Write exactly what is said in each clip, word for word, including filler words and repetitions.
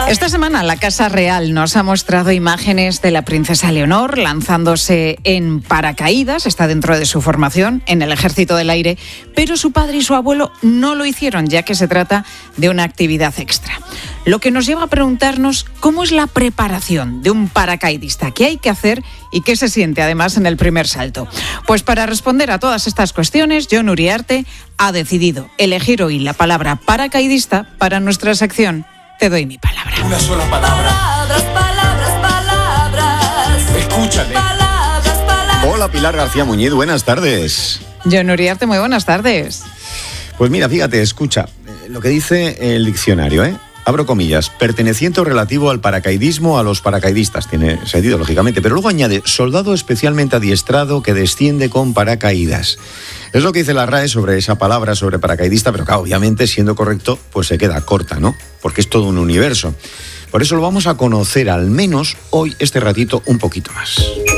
Esta semana la Casa Real nos ha mostrado imágenes de la princesa Leonor lanzándose en paracaídas. Está dentro de su formación en el Ejército del Aire, pero su padre y su abuelo no lo hicieron, ya que se trata de una actividad extra. Lo que nos lleva a preguntarnos cómo es la preparación de un paracaidista, qué hay que hacer y qué se siente además en el primer salto. Pues para responder a todas estas cuestiones, Jon Uriarte ha decidido elegir hoy la palabra paracaidista para nuestra sección Te doy mi palabra. Una sola palabra. Palabras, palabras, palabras. Escúchale. Palabras, palabras. Hola, Pilar García Muñiz, buenas tardes. Jon Uriarte, muy buenas tardes. Pues mira, fíjate, escucha, eh, lo que dice el diccionario, ¿eh? Abro comillas, perteneciente o relativo al paracaidismo, a los paracaidistas, tiene sentido, lógicamente, pero luego añade, soldado especialmente adiestrado que desciende con paracaídas. Es lo que dice la R A E sobre esa palabra, sobre paracaidista, pero claro, obviamente, siendo correcto, pues se queda corta, ¿no? Porque es todo un universo. Por eso lo vamos a conocer, al menos hoy, este ratito, un poquito más.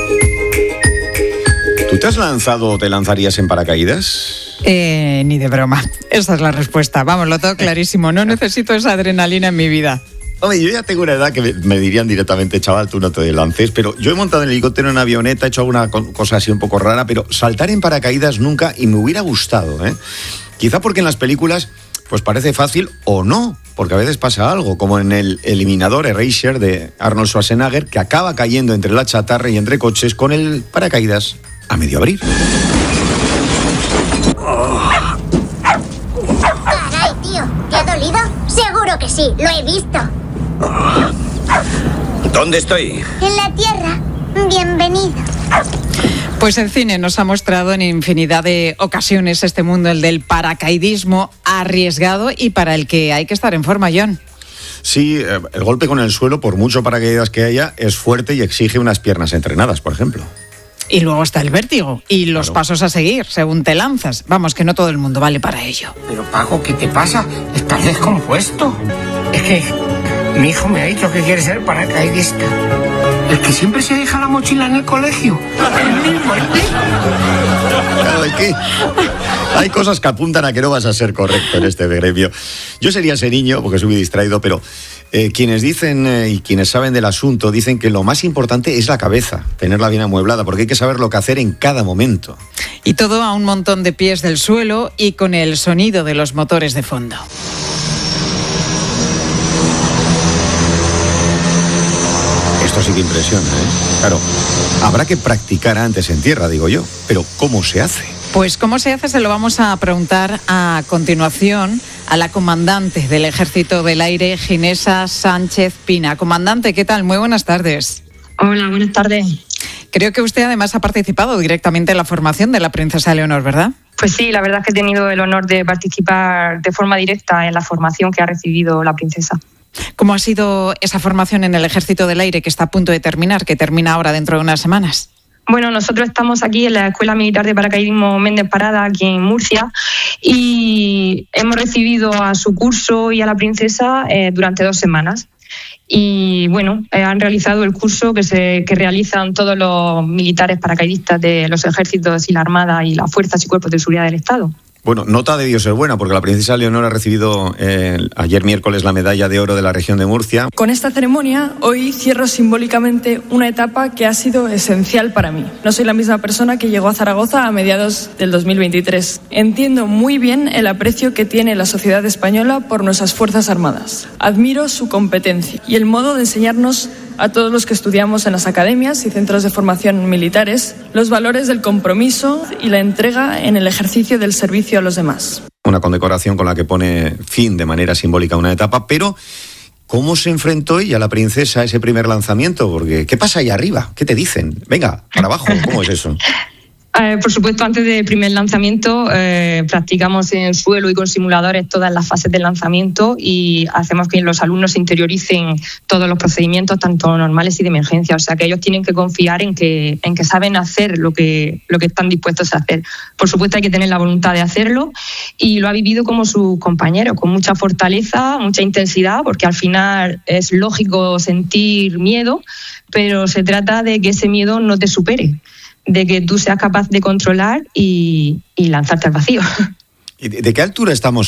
¿Tú te has lanzado o te lanzarías en paracaídas? Eh, ni de broma. Esa es la respuesta. Vamos, lo tengo clarísimo. No necesito esa adrenalina en mi vida. Hombre, yo ya tengo una edad que me, me dirían directamente, chaval, tú no te lances, pero yo he montado en helicóptero, en avioneta, he hecho alguna cosa así un poco rara, pero saltar en paracaídas nunca, y me hubiera gustado, ¿eh? Quizá porque en las películas pues parece fácil o no, porque a veces pasa algo, como en el Eliminador, Eraser, de Arnold Schwarzenegger, que acaba cayendo entre la chatarra y entre coches con el paracaídas a medio abrir. Caray, tío, ¿te ha dolido? Seguro que sí, lo he visto. ¿Dónde estoy? En la tierra, bienvenido. Pues el cine nos ha mostrado en infinidad de ocasiones este mundo, el del paracaidismo arriesgado y para el que hay que estar en forma, Jon. Sí, el golpe con el suelo, por mucho paracaídas que haya, es fuerte y exige unas piernas entrenadas, por ejemplo. Y luego está el vértigo y los Claro. pasos a seguir según te lanzas. Vamos, que no todo el mundo vale para ello. Pero Paco, ¿qué te pasa? Estás descompuesto. Es que mi hijo me ha dicho que quiere ser paracaidista. El que siempre se deja la mochila en el colegio. El mismo, el mismo. Claro, hay, que, hay cosas que apuntan a que no vas a ser correcto en este gremio. Yo sería ese niño, porque soy muy distraído, pero eh, quienes dicen eh, y quienes saben del asunto dicen que lo más importante es la cabeza, tenerla bien amueblada, porque hay que saber lo que hacer en cada momento. Y todo a un montón de pies del suelo y con el sonido de los motores de fondo. Esto sí que impresiona, ¿eh? Claro, habrá que practicar antes en tierra, digo yo, pero ¿cómo se hace? Pues cómo se hace se lo vamos a preguntar a continuación a la comandante del Ejército del Aire, Ginesa Sánchez Pina. Comandante, ¿qué tal? Muy buenas tardes. Hola, buenas tardes. Creo que usted además ha participado directamente en la formación de la princesa Leonor, ¿verdad? Pues sí, la verdad es que he tenido el honor de participar de forma directa en la formación que ha recibido la princesa. ¿Cómo ha sido esa formación en el Ejército del Aire que está a punto de terminar, que termina ahora dentro de unas semanas? Bueno, nosotros estamos aquí en la Escuela Militar de Paracaidismo Méndez Parada, aquí en Murcia, y hemos recibido a su curso y a la princesa eh, durante dos semanas. Y bueno, eh, han realizado el curso que se que realizan todos los militares paracaidistas de los ejércitos y la Armada y las fuerzas y cuerpos de seguridad del Estado. Bueno, nota debió ser buena, porque la princesa Leonor ha recibido eh, ayer miércoles la medalla de oro de la región de Murcia. Con esta ceremonia, hoy cierro simbólicamente una etapa que ha sido esencial para mí. No soy la misma persona que llegó a Zaragoza a mediados del dos mil veintitrés. Entiendo muy bien el aprecio que tiene la sociedad española por nuestras Fuerzas Armadas. Admiro su competencia y el modo de enseñarnos a todos los que estudiamos en las academias y centros de formación militares los valores del compromiso y la entrega en el ejercicio del servicio a los demás. Una condecoración con la que pone fin de manera simbólica a una etapa, pero ¿cómo se enfrentó ella, la princesa, a ese primer lanzamiento? Porque ¿qué pasa ahí arriba? ¿Qué te dicen? Venga, para abajo, ¿cómo es eso? Eh, por supuesto, antes del primer lanzamiento eh, practicamos en suelo y con simuladores todas las fases del lanzamiento y hacemos que los alumnos interioricen todos los procedimientos, tanto normales y de emergencia. O sea, que ellos tienen que confiar en que, en que saben hacer lo que, lo que están dispuestos a hacer. Por supuesto, hay que tener la voluntad de hacerlo y lo ha vivido como sus compañeros, con mucha fortaleza, mucha intensidad, porque al final es lógico sentir miedo, pero se trata de que ese miedo no te supere, de que tú seas capaz de controlar y, y lanzarte al vacío. ¿Y de qué altura estamos